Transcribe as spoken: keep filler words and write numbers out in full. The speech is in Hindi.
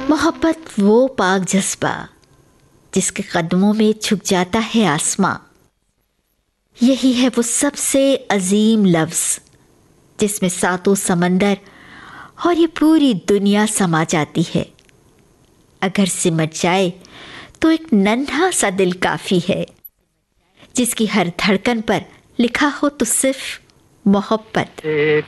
मोहब्बत वो पाक जज्बा जिसके कदमों में झुक जाता है आसमां। यही है वो सबसे अजीम लफ्ज़ जिसमें सातों समंदर और ये पूरी दुनिया समा जाती है। अगर सिमट जाए तो एक नन्हा सा दिल काफ़ी है, जिसकी हर धड़कन पर लिखा हो तो सिर्फ मोहब्बत।